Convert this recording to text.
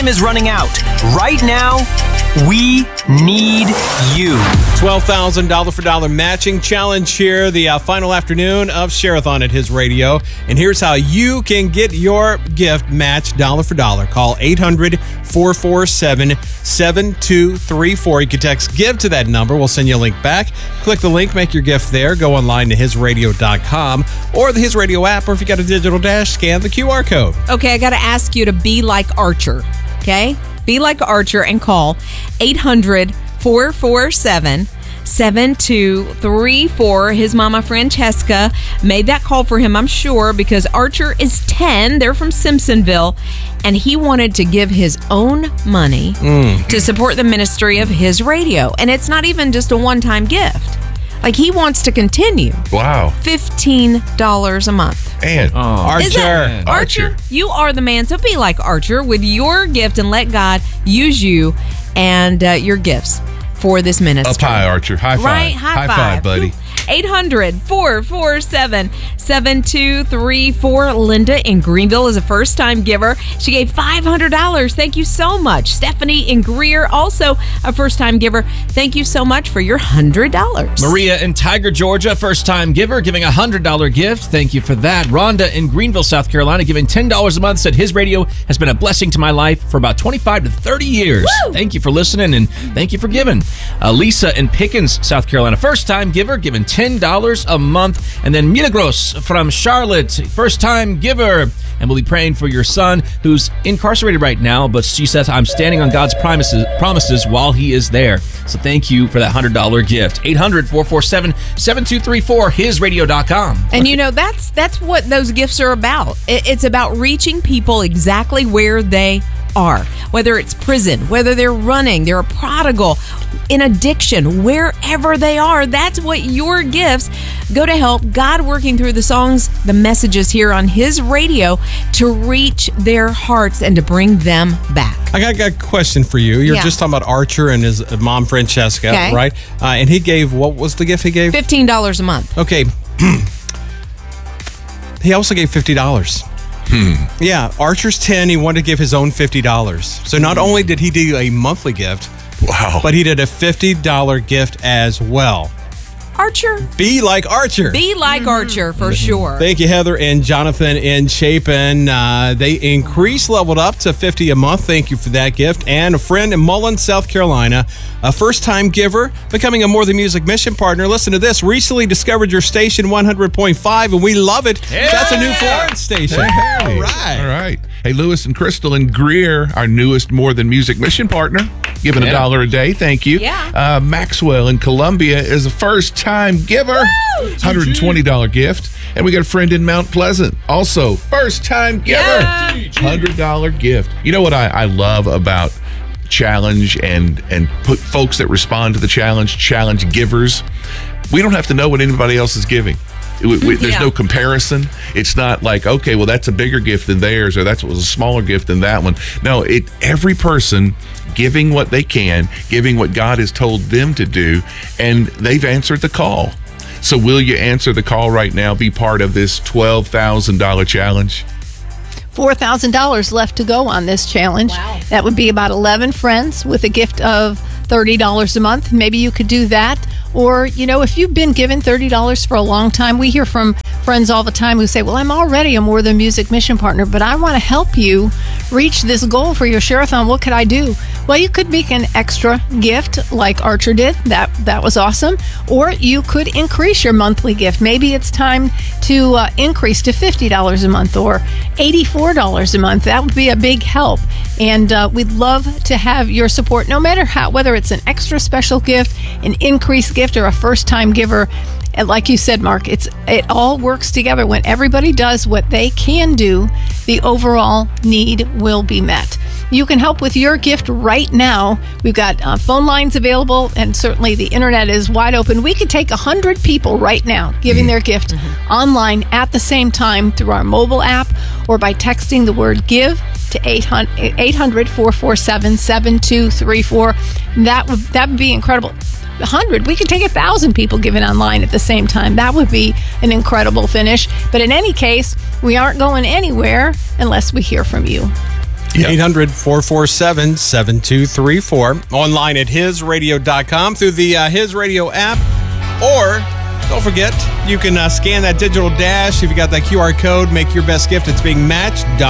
time is running out. Right now, we need you. $12,000 for dollar matching challenge here, the final afternoon of Share-a-thon at His Radio. And here's how you can get your gift matched dollar for dollar. Call 800-447-7234. You can text GIVE to that number. We'll send you a link back. Click the link, make your gift there. Go online to hisradio.com or the His Radio app, or if you got a digital dash, scan the QR code. Okay, I got to ask you to be like Archer, okay? Be like Archer and call 800-447-7234. His mama Francesca made that call for him, I'm sure, because Archer is 10. They're from Simpsonville, and he wanted to give his own money to support the ministry of His Radio. And it's not even just a one-time gift. Like, he wants to continue. Wow. $15 a month. And Archer, you are the man. So be like Archer with your gift and let God use you and your gifts for this ministry. Up high, Archer. High five. Right? High five, buddy. 800-447-7234. Linda in Greenville is a first-time giver. She gave $500. Thank you so much. Stephanie in Greer, also a first-time giver. Thank you so much for your $100. Maria in Tiger, Georgia, first-time giver, giving a $100 gift. Thank you for that. Rhonda in Greenville, South Carolina, giving $10 a month, said His Radio has been a blessing to my life for about 25 to 30 years. Woo! Thank you for listening, and thank you for giving. Lisa in Pickens, South Carolina, first-time giver, giving $10 a month. And then Milagros from Charlotte, first-time giver. And we'll be praying for your son who's incarcerated right now, but she says, I'm standing on God's promises while he is there. So thank you for that $100 gift. 800-447-7234, hisradio.com. And you know, that's what those gifts are about. It's about reaching people exactly where they are. Whether it's prison, whether they're running, they're a prodigal, in addiction, wherever they are, that's what your gifts go to help. God working through the songs, the messages here on His Radio to reach their hearts and to bring them back. I got a question for you. You're just talking about Archer and his mom, Francesca, right? And he gave, what was the gift he gave? $15 a month. Okay. He also gave $50. Yeah, Archer's 10. He wanted to give his own $50. So not only did he do a monthly gift, but he did a $50 gift as well. Archer. Be like Archer. Be like Archer, for sure. Thank you, Heather and Jonathan in Chapin. They leveled up to $50 a month. Thank you for that gift. And a friend in Mullins, South Carolina, a first-time giver, becoming a More Than Music mission partner. Listen to this. Recently discovered your station 100.5, and we love it. That's a new Florence station. Hey. All right. Hey, Lewis and Crystal in Greer, our newest More Than Music mission partner, giving $1 a day. Thank you. Yeah. Maxwell in Columbia is a first-time giver. Woo! $120 gift. And we got a friend in Mount Pleasant, also first-time giver. Yeah. $100 gift. You know what I love about challenge and put folks that respond to the challenge givers? We don't have to know what anybody else is giving. There's no comparison. It's not like, okay, well, that's a bigger gift than theirs, or that was a smaller gift than that one. No, every person giving what they can, giving what God has told them to do, and they've answered the call. So will you answer the call right now? Be part of this $12,000 challenge? $4,000 left to go on this challenge. Wow. That would be about 11 friends with a gift of $30 a month. Maybe you could do that. Or, you know, if you've been given $30 for a long time, we hear from friends all the time who say, well, I'm already a More Than Music mission partner, but I want to help you reach this goal for your Share-a-thon. What could I do? Well, you could make an extra gift like Archer did. That was awesome. Or you could increase your monthly gift. Maybe it's time to increase to $50 a month or $84 a month. That would be a big help. And we'd love to have your support, no matter whether it's an extra special gift, an increased gift, or a first-time giver. And like you said, Mark, it all works together. When everybody does what they can do, the overall need will be met. You can help with your gift right now. We've got phone lines available, and certainly the internet is wide open. We could take 100 people right now giving their gift online at the same time through our mobile app or by texting the word GIVE to 800-447-7234. That would be incredible. 100, we could take 1,000 people giving online at the same time. That would be an incredible finish. But in any case, we aren't going anywhere unless we hear from you. Yeah. 800-447-7234. Online at hisradio.com through the His Radio app. Or, don't forget, you can scan that digital dash. If you got that QR code, make your best gift. It's being matched.